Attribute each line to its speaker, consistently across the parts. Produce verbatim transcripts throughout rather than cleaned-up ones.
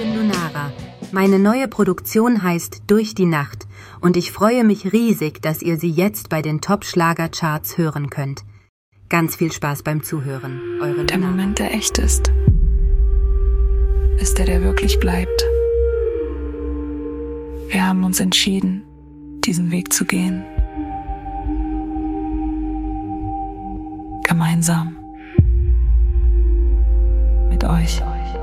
Speaker 1: bin Lunara. Meine neue Produktion heißt Durch die Nacht und ich freue mich riesig, dass ihr sie jetzt bei den Top-Schlager-Charts hören könnt. Ganz viel Spaß beim Zuhören. Eure
Speaker 2: Der
Speaker 1: Lunara.
Speaker 2: Moment, der echt ist, ist der, der wirklich bleibt. Wir haben uns entschieden, diesen Weg zu gehen. Gemeinsam. Mit euch.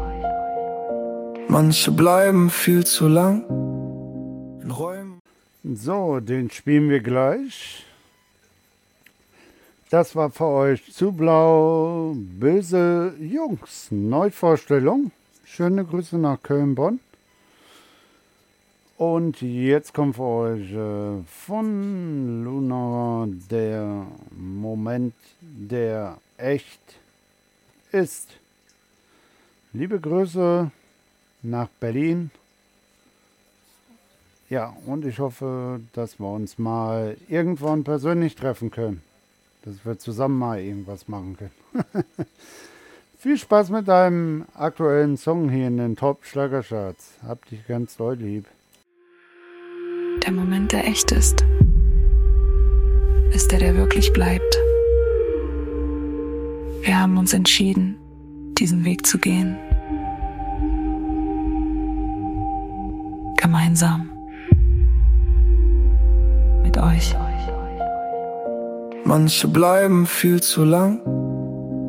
Speaker 3: Manche bleiben viel zu lang in Räumen.
Speaker 4: So, den spielen wir gleich. Das war für euch Zu Blau, Böse Jungs. Neuvorstellung. Schöne Grüße nach Köln-Bonn. Und jetzt kommt für euch äh, von Luna der Moment, der echt ist. Liebe Grüße nach Berlin. Ja, und ich hoffe, dass wir uns mal irgendwann persönlich treffen können. Dass wir zusammen mal irgendwas machen können. Viel Spaß mit deinem aktuellen Song hier in den Top-Schlagercharts. Hab dich ganz doll lieb.
Speaker 2: Der Moment, der echt ist, ist der, der wirklich bleibt. Wir haben uns entschieden, diesen Weg zu gehen. Gemeinsam. Mit euch.
Speaker 3: Manche bleiben viel zu lang